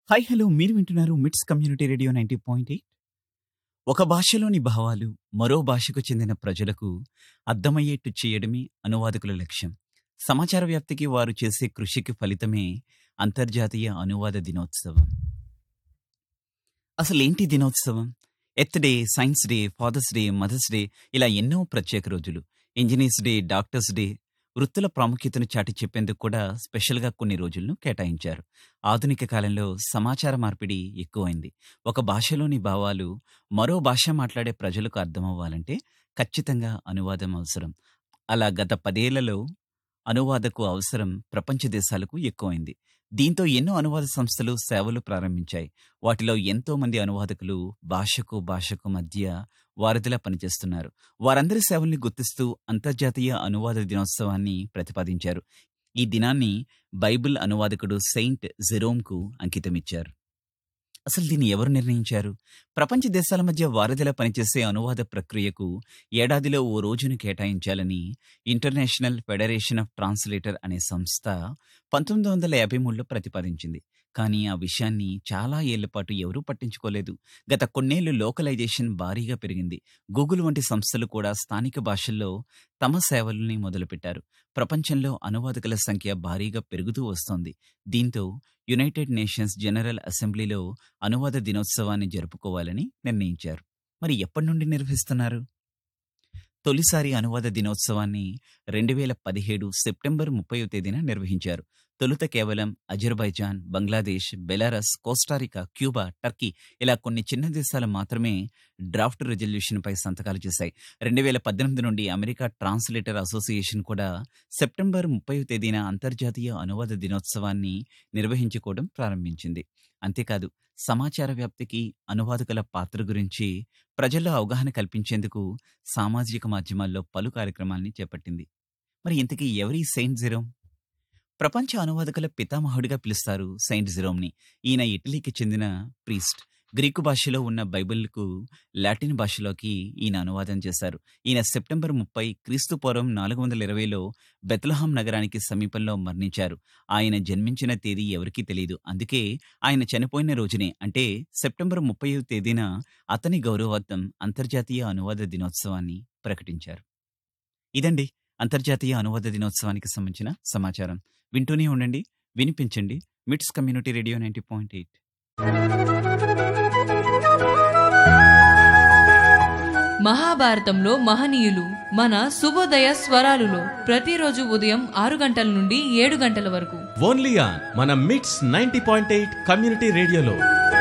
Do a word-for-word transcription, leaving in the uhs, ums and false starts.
Hi hello మీరు వింటున్నారు మిట్స్ community radio ninety point eight. ఒక భాషలోని భావాలు మరో భాషకు చెందిన ప్రజలకు అర్థమయ్యేట్టు చేయడమే అనువాదకుల లక్ష్యం. సమాచార వ్యాప్తికి వారు చేసే కృషికి ఫలితమే అంతర్జాతీయ అనువాద దినోత్సవం. అసలేంటి దినోత్సవం? Earth day, science day, fathers day, mothers day, ఇలా ఎన్నో ప్రత్యేక రోజులు. ఇంజనీర్స్ డే, డాక్టర్స్ డే, వృత్తుల ప్రాముఖ్యతను చాటి చెప్పేందుకు కూడా స్పెషల్గా కొన్ని రోజులను కేటాయించారు. ఆధునిక కాలంలో సమాచార మార్పిడి ఎక్కువైంది. ఒక భాషలోని భావాలు మరో భాష మాట్లాడే ప్రజలకు అర్థమవ్వాలంటే ఖచ్చితంగా అనువాదం అవసరం. అలా గత పదేళ్లలో అనువాదకు అవసరం ప్రపంచ దేశాలకు ఎక్కువైంది. దీంతో ఎన్నో అనువాద సంస్థలు సేవలు ప్రారంభించాయి. వాటిలో ఎంతో మంది అనువాదకులు భాషకు భాషకు మధ్య వారధిలా పనిచేస్తున్నారు. వారందరి సేవల్ని గుర్తిస్తూ అంతర్జాతీయ అనువాద దినోత్సవాన్ని ప్రతిపాదించారు. ఈ దినాన్ని బైబిల్ అనువాదకుడు సెయింట్ జెరోమ్కు అంకితమిచ్చారు. అసలు దీన్ని ఎవరు నిర్ణయించారు? ప్రపంచ దేశాల మధ్య వారధిలా పనిచేసే అనువాద ప్రక్రియకు ఏడాదిలో ఓ రోజును కేటాయించాలని ఇంటర్నేషనల్ ఫెడరేషన్ ఆఫ్ ట్రాన్స్లేటర్ అనే సంస్థ పంతొమ్మిది వందల యాభై మూడులో ప్రతిపాదించింది. కానీ ఆ విషయాన్ని చాలా ఏళ్ల పాటు ఎవరూ పట్టించుకోలేదు. గత కొన్నేళ్లు లోకలైజేషన్ భారీగా పెరిగింది. గూగుల్ వంటి సంస్థలు కూడా స్థానిక భాషల్లో తమ సేవల్ని మొదలుపెట్టారు. ప్రపంచంలో అనువాదకుల సంఖ్య భారీగా పెరుగుతూ వస్తోంది. దీంతో యునైటెడ్ నేషన్స్ జనరల్ అసెంబ్లీలో అనువాద దినోత్సవాన్ని జరుపుకోవాలని నిర్ణయించారు. మరి ఎప్పటి నుండి నిర్వహిస్తున్నారు? తొలిసారి అనువాద దినోత్సవాన్ని రెండు వేల పదిహేడు సెప్టెంబర్ ముప్పైవ తేదీన నిర్వహించారు. తొలుత కేవలం Azerbaijan, Bangladesh, Belarus, Costa Rica, Cuba, Turkey ఇలా కొన్ని చిన్న దేశాలు మాత్రమే డ్రాఫ్ట్ రెజల్యూషన్పై సంతకాలు చేశాయి. రెండు వేల పద్దెనిమిది నుండి అమెరికా ట్రాన్స్లేటర్ అసోసియేషన్ కూడా సెప్టెంబర్ ముప్పైవ తేదీన అంతర్జాతీయ అనువాద దినోత్సవాన్ని నిర్వహించుకోవడం ప్రారంభించింది. అంతేకాదు సమాచార వ్యాప్తికి అనువాదకుల పాత్ర గురించి ప్రజల్లో అవగాహన కల్పించేందుకు సామాజిక మాధ్యమాల్లో పలు కార్యక్రమాల్ని చేపట్టింది. మరి ఇంతకీ ఎవరి సెయింట్ జెరోమ్? ప్రపంచ అనువాదకుల పితామహుడిగా పిలుస్తారు సెయింట్ జెరోమ్ని. ఈయన ఇటలీకి చెందిన ప్రీస్ట్. గ్రీకు భాషలో ఉన్న బైబిల్కు లాటిన్ భాషలోకి ఈయన అనువాదం చేశారు. ఈయన సెప్టెంబర్ ముప్పై క్రీస్తు పూర్వం నాలుగు వందల ఇరవైలో బెత్లెహేం నగరానికి సమీపంలో మరణించారు. ఆయన జన్మించిన తేదీ ఎవరికీ తెలియదు. అందుకే ఆయన చనిపోయిన రోజునే అంటే సెప్టెంబర్ ముప్పైవ తేదీన అతని గౌరవార్థం అంతర్జాతీయ అనువాద దినోత్సవాన్ని ప్రకటించారు. ఇదండి అంతర్జాతీయ అనువాద దినోత్సవానికి సంబంధించిన సమాచారం. వింటూనే ఉండండి, వినిపించండి. మిట్స్ community radio ninety point eight. మహాభారతంలో మహనీయులు మన శుభోదయ స్వరాలులో ప్రతిరోజు ఉదయం ఆరు గంటల నుండి ఏడు గంటల వరకు ఓన్లీ ఆన్ మన మిట్స్ నైంటీ పాయింట్ ఎయిట్ కమ్యూనిటీ రేడియోలో.